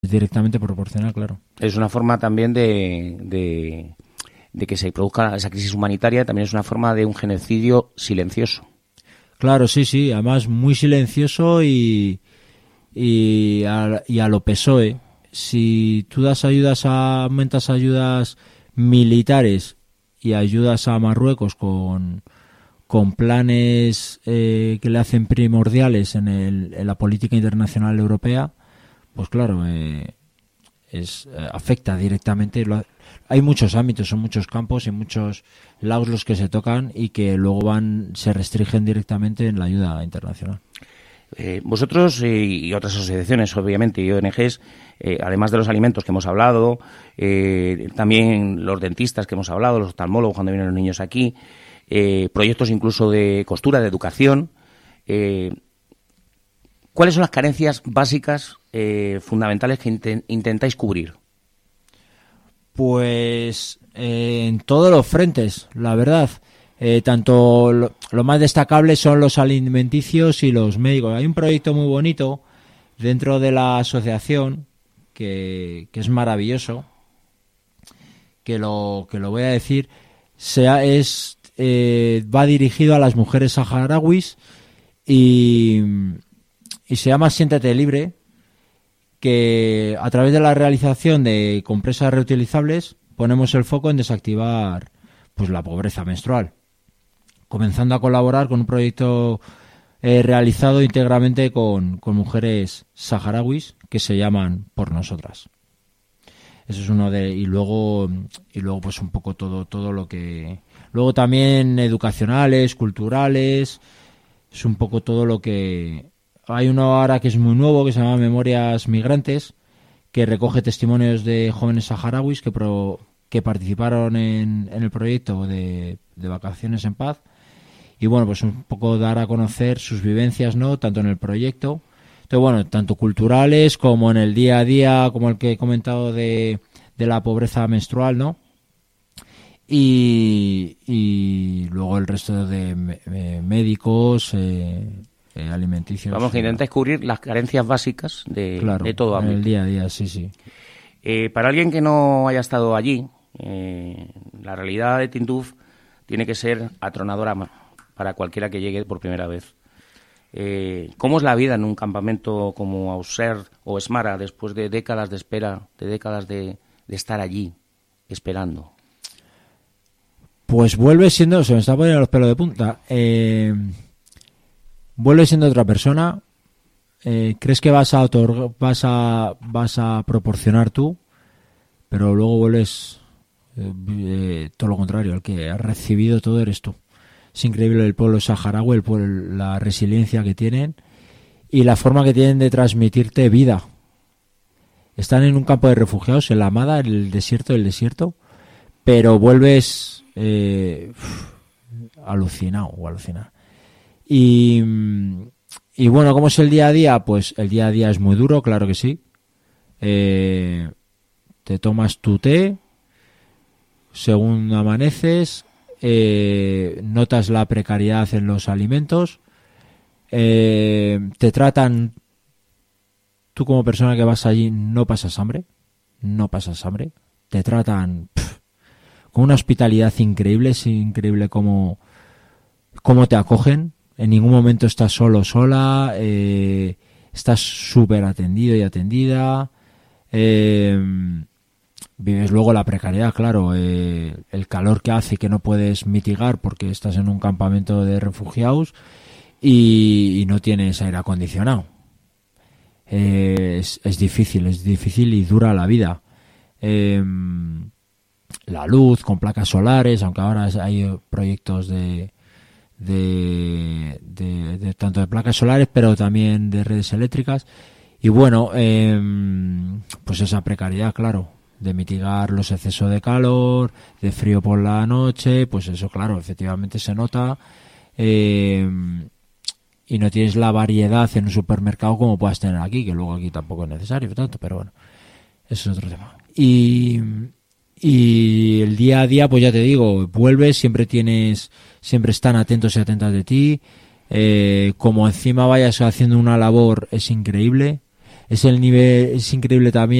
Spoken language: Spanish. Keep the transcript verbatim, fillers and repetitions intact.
directamente proporcional, claro. Es una forma también de, de, de que se produzca esa crisis humanitaria, también es una forma de un genocidio silencioso. Claro, sí, sí, además muy silencioso y, y, a, y a lo P S O E. Si tú das ayudas, a, aumentas ayudas militares y ayudas a Marruecos con, con planes eh, que le hacen primordiales en, el, en la política internacional europea, pues claro, eh, es eh, afecta directamente. Lo, hay muchos ámbitos, son muchos campos y muchos lados los que se tocan y que luego van se restringen directamente en la ayuda internacional. Eh, vosotros eh, y otras asociaciones, obviamente, y O N Ges, eh, además de los alimentos que hemos hablado, eh, también los dentistas que hemos hablado, los oftalmólogos cuando vienen los niños aquí, eh, proyectos incluso de costura, de educación. Eh, ¿Cuáles son las carencias básicas, eh, fundamentales que intent- intentáis cubrir? Pues eh, en todos los frentes, la verdad. Eh, tanto lo, lo más destacable son los alimenticios y los médicos. Hay un proyecto muy bonito dentro de la asociación que, que es maravilloso, que lo que lo voy a decir, sea, es eh, va dirigido a las mujeres saharauis y, y se llama Siéntete Libre, que a través de la realización de compresas reutilizables ponemos el foco en desactivar pues la pobreza menstrual, comenzando a colaborar con un proyecto eh, realizado íntegramente con, con mujeres saharauis que se llaman Por Nosotras. Eso es uno de y luego y luego pues un poco todo todo lo que luego también educacionales, culturales, es un poco todo lo que hay uno ahora que es muy nuevo que se llama Memorias Migrantes, que recoge testimonios de jóvenes saharauis que pro, que participaron en, en el proyecto de, de Vacaciones en Paz. Y bueno, pues un poco dar a conocer sus vivencias, ¿no? Tanto en el proyecto, entonces, bueno, tanto culturales como en el día a día, como el que he comentado de, de la pobreza menstrual, ¿no? Y, y luego el resto de eh, médicos, eh, eh, alimenticios. Vamos, que intentáis cubrir las carencias básicas de, claro, de todo ámbito. En el día a día, sí, sí. Eh, para alguien que no haya estado allí, eh, la realidad de Tindouf tiene que ser atronadora para cualquiera que llegue por primera vez. Eh, ¿Cómo es la vida en un campamento como Auxerre o Smara después de décadas de espera, de décadas de, de estar allí, esperando? Pues vuelve siendo, se me está poniendo los pelos de punta, eh, vuelve siendo otra persona, eh, crees que vas a, otorgar, vas a vas a proporcionar tú, pero luego vuelves eh, eh, todo lo contrario, el que ha recibido todo eres tú. Es increíble el pueblo saharaui, el pueblo, la resiliencia que tienen y la forma que tienen de transmitirte vida. Están en un campo de refugiados, en la Amada, en el desierto del desierto, pero vuelves eh, alucinado o alucinado. Y, y bueno, ¿cómo es el día a día? Pues el día a día es muy duro, claro que sí. Eh, te tomas tu té, según amaneces, eh, notas la precariedad en los alimentos, eh, te tratan, tú como persona que vas allí no pasas hambre, no pasas hambre, te tratan pff, con una hospitalidad increíble, es increíble cómo, cómo te acogen, en ningún momento estás solo, sola, eh, estás súper atendido y atendida, eh, vives luego la precariedad, claro, eh, el calor que hace que no puedes mitigar porque estás en un campamento de refugiados y, y no tienes aire acondicionado. Eh, es, es difícil, es difícil y dura la vida. Eh, la luz con placas solares, aunque ahora hay proyectos de, de, de, de tanto de placas solares, pero también de redes eléctricas. Y bueno, eh, pues esa precariedad, claro, de mitigar los excesos de calor, de frío por la noche, pues eso, claro, efectivamente se nota. Eh, y no tienes la variedad en un supermercado como puedas tener aquí, que luego aquí tampoco es necesario tanto, pero bueno, eso es otro tema. Y, y el día a día, pues ya te digo, vuelves, siempre tienes, siempre están atentos y atentas de ti, eh, como encima vayas haciendo una labor es increíble. es el nivel, es increíble también